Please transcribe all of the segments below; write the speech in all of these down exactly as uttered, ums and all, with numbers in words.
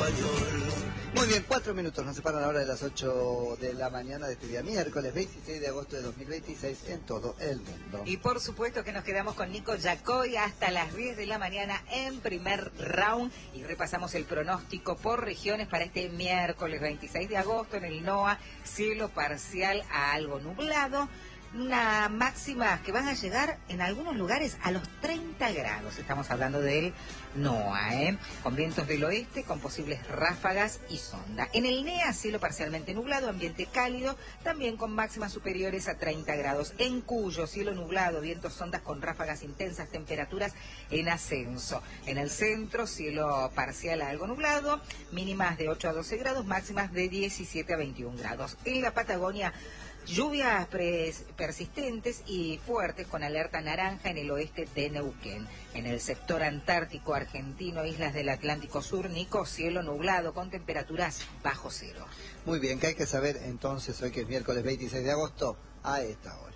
español. Muy bien, cuatro minutos nos separan ahora de las ocho de la mañana de este día miércoles veintiséis de agosto de dos mil veintiséis en todo el mundo. Y por supuesto que nos quedamos con Nico Yacoy hasta las diez de la mañana en primer round y repasamos el pronóstico por regiones para este miércoles veintiséis de agosto en el NOA, cielo parcial a algo nublado. Una máxima que van a llegar en algunos lugares a los treinta grados. Estamos hablando del NOA, ¿eh? Con vientos del oeste, con posibles ráfagas y sonda. En el NEA, cielo parcialmente nublado, ambiente cálido, también con máximas superiores a treinta grados. En Cuyo, cielo nublado, vientos sondas con ráfagas intensas, temperaturas en ascenso. En el centro, cielo parcial a algo nublado, mínimas de ocho a doce grados, máximas de diecisiete a veintiún grados. En la Patagonia, lluvias persistentes y fuertes con alerta naranja en el oeste de Neuquén. En el sector antártico argentino, islas del Atlántico Sur, Nico, cielo nublado con temperaturas bajo cero. Muy bien, ¿qué hay que saber entonces hoy que es miércoles veintiséis de agosto a esta hora?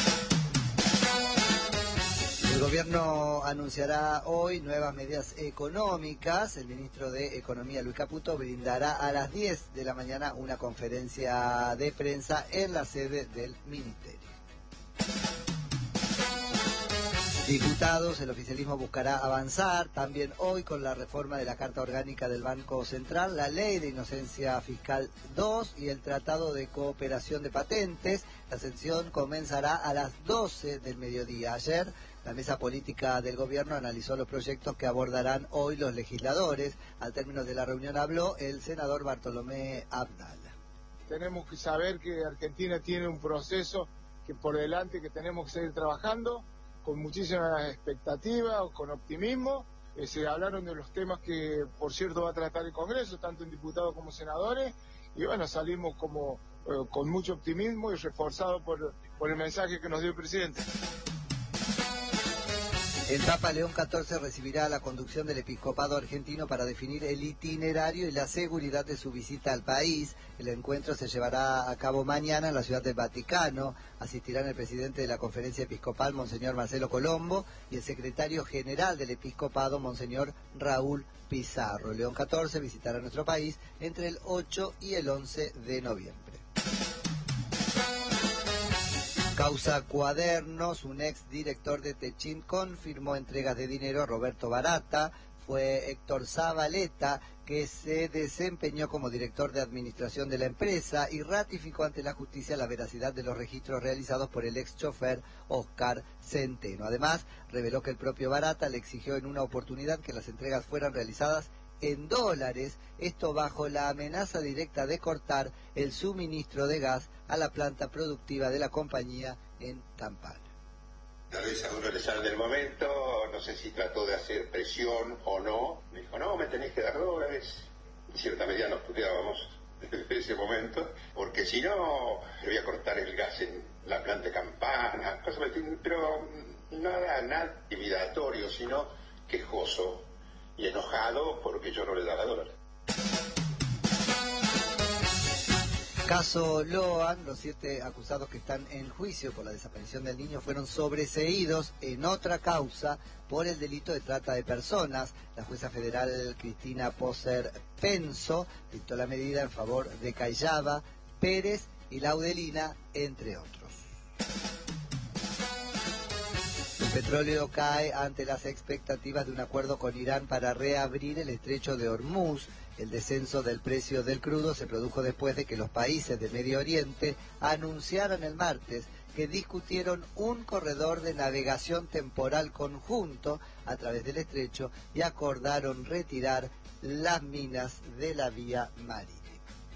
El gobierno anunciará hoy nuevas medidas económicas. El ministro de Economía, Luis Caputo, brindará a las diez de la mañana una conferencia de prensa en la sede del ministerio. Diputados, el oficialismo buscará avanzar también hoy con la reforma de la Carta Orgánica del Banco Central, la Ley de Inocencia Fiscal dos y el Tratado de Cooperación de Patentes. La sesión comenzará a las doce del mediodía. Ayer, la mesa política del gobierno analizó los proyectos que abordarán hoy los legisladores. Al término de la reunión habló el senador Bartolomé Abdala. Tenemos que saber que Argentina tiene un proceso que por delante que tenemos que seguir trabajando con muchísima expectativa, con optimismo. Eh, se hablaron de los temas que, por cierto, va a tratar el Congreso, tanto en diputados como senadores, y bueno, salimos como eh, con mucho optimismo y reforzado por, por el mensaje que nos dio el presidente. El Papa León catorce recibirá la conducción del episcopado argentino para definir el itinerario y la seguridad de su visita al país. El encuentro se llevará a cabo mañana en la Ciudad del Vaticano. Asistirán el presidente de la Conferencia Episcopal, Monseñor Marcelo Colombo, y el secretario general del episcopado, Monseñor Raúl Pizarro. León catorce visitará nuestro país entre el ocho y el once de noviembre. Causa Cuadernos, un ex director de Techint confirmó entregas de dinero a Roberto Barata. Fue Héctor Zabaleta, que se desempeñó como director de administración de la empresa y ratificó ante la justicia la veracidad de los registros realizados por el ex chofer Oscar Centeno. Además, reveló que el propio Barata le exigió en una oportunidad que las entregas fueran realizadas en dólares, esto bajo la amenaza directa de cortar el suministro de gas a la planta productiva de la compañía en Campana. Tal vez a uno le sale del momento, no sé si trató de hacer presión o no, me dijo, no, me tenés que dar dólares. En cierta medida nos puteábamos desde ese momento, porque si no, le voy a cortar el gas en la planta de Campana, cosas así, pero nada, nada intimidatorio, sino quejoso y enojado porque yo no le daba dólares. Caso Loan, los siete acusados que están en juicio por la desaparición del niño fueron sobreseídos en otra causa por el delito de trata de personas. La jueza federal Cristina Poser Penso dictó la medida en favor de Cayaba, Pérez y Laudelina, entre otros. El petróleo cae ante las expectativas de un acuerdo con Irán para reabrir el estrecho de Hormuz. El descenso del precio del crudo se produjo después de que los países de Medio Oriente anunciaran el martes que discutieron un corredor de navegación temporal conjunto a través del estrecho y acordaron retirar las minas de la vía marítima.